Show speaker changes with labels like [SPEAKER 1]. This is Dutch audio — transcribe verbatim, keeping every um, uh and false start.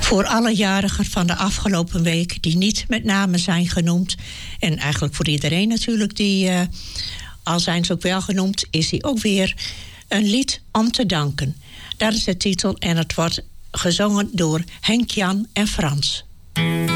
[SPEAKER 1] Voor alle jarigen van de afgelopen week die niet met name zijn genoemd. En eigenlijk voor iedereen natuurlijk, die, uh, al zijn ze ook wel genoemd, is hij ook weer een lied om te danken. Dat is de titel en het wordt gezongen door Henk Jan en Frans.